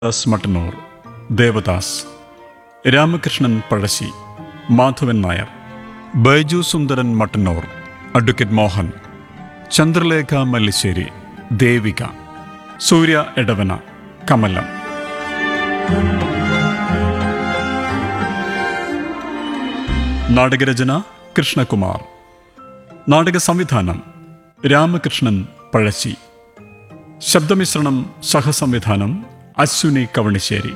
ദാസ് മട്ടന്നൂർ, ദേവദാസ്, രാമകൃഷ്ണൻ പഴശ്ശി, മാധവൻ നായർ, ബൈജു സുന്ദരൻ Mattannur, advocate Mohan, ചന്ദ്രലേഖ മല്ലിശ്ശേരി, ദേവിക, സൂര്യ എടവന, കമലം. നാടകരചന കൃഷ്ണകുമാർ. നാടക സംവിധാനം രാമകൃഷ്ണൻ പഴശ്ശി. ശബ്ദമിശ്രണം സഹസംവിധാനം അശ്വിനി കവണിശ്ശേരി.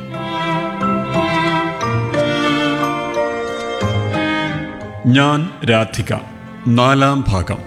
ഞാൻ രാധിക, 4-ാം ഭാഗം.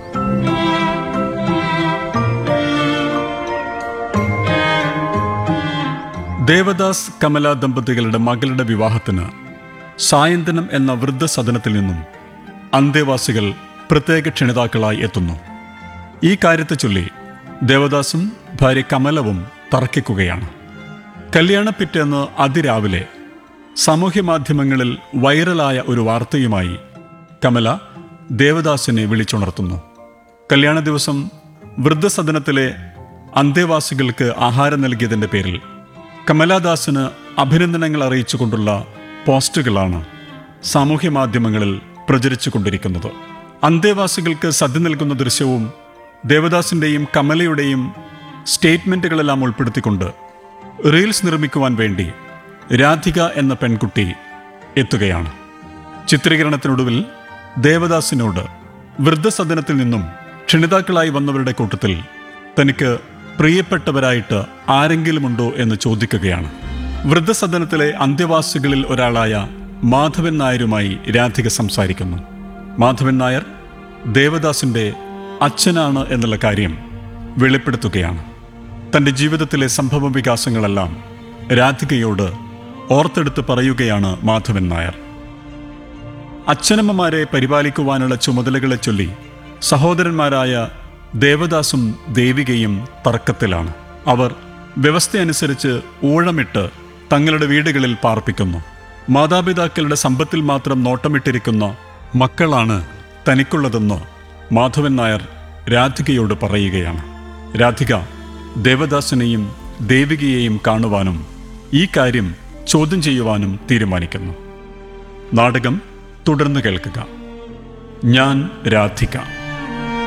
ദേവദാസ് കമല ദമ്പതികളുടെ മകളുടെ വിവാഹത്തിന് സായന്തനം എന്ന വൃദ്ധസദനത്തിൽ നിന്നും അന്തേവാസികൾ പ്രത്യേക ക്ഷണിതാക്കളായി എത്തുന്നു. ഈ കാര്യത്തെ ചൊല്ലി ദേവദാസും ഭാര്യ കമലവും തർക്കിക്കുകയാണ്. കല്യാണപ്പിറ്റേന്ന് അതിരാവിലെ സാമൂഹ്യമാധ്യമങ്ങളിൽ വൈറലായ ഒരു വാർത്തയുമായി കമല ദേവദാസിനെ വിളിച്ചുണർത്തുന്നു. കല്യാണ ദിവസം വൃദ്ധസദനത്തിലെ അന്തേവാസികൾക്ക് ആഹാരം നൽകിയതിൻ്റെ പേരിൽ കമലാദാസിന് അഭിനന്ദനങ്ങൾ അറിയിച്ചുകൊണ്ടുള്ള പോസ്റ്റുകളാണ് സാമൂഹ്യമാധ്യമങ്ങളിൽ പ്രചരിച്ചു കൊണ്ടിരിക്കുന്നത്. അന്തേവാസികൾക്ക് സദ്യ നൽകുന്ന ദൃശ്യവും ദേവദാസിൻ്റെയും കമലയുടെയും സ്റ്റേറ്റ്മെൻറ്റുകളെല്ലാം ഉൾപ്പെടുത്തിക്കൊണ്ട് റീൽസ് നിർമ്മിക്കുവാൻ വേണ്ടി രാധിക എന്ന പെൺകുട്ടി എത്തുകയാണ്. ചിത്രീകരണത്തിനൊടുവിൽ ദേവദാസിനോട് വൃദ്ധസദനത്തിൽ നിന്നും ക്ഷണിതാക്കളായി വന്നവരുടെ കൂട്ടത്തിൽ തനിക്ക് പ്രിയപ്പെട്ടവരായിട്ട് ആരെങ്കിലുമുണ്ടോ എന്ന് ചോദിക്കുകയാണ്. വൃദ്ധസദനത്തിലെ അന്ത്യവാസികളിൽ ഒരാളായ മാധവൻ നായരുമായി രാധിക സംസാരിക്കുന്നു. മാധവൻ നായർ ദേവദാസിൻ്റെ അച്ഛനാണ് എന്നുള്ള കാര്യം വെളിപ്പെടുത്തുകയാണ്. തൻ്റെ ജീവിതത്തിലെ സംഭവ വികാസങ്ങളെല്ലാം രാധികയോട് ഓർത്തെടുത്ത് പറയുകയാണ് മാധവൻ നായർ. അച്ഛനമ്മമാരെ പരിപാലിക്കുവാനുള്ള ചുമതലകളെ ചൊല്ലി സഹോദരന്മാരായ ദേവദാസും ദേവികയും തർക്കത്തിലാണ്. അവർ വ്യവസ്ഥയനുസരിച്ച് ഊഴമിട്ട് തങ്ങളുടെ വീടുകളിൽ പാർപ്പിക്കുന്നു. മാതാപിതാക്കളുടെ സമ്പത്തിൽ മാത്രം നോട്ടമിട്ടിരിക്കുന്ന മക്കളാണ് തനിക്കുള്ളതെന്ന് മാധവൻ നായർ രാധികയോട് പറയുകയാണ്. രാധിക ദേവദാസിനെയും ദേവികയെയും കാണുവാനും ഈ കാര്യം ചോദ്യം ചെയ്യുവാനും തീരുമാനിക്കുന്നു. നാടകം തുടർന്ന് കേൾക്കുക. ഞാൻ രാധിക.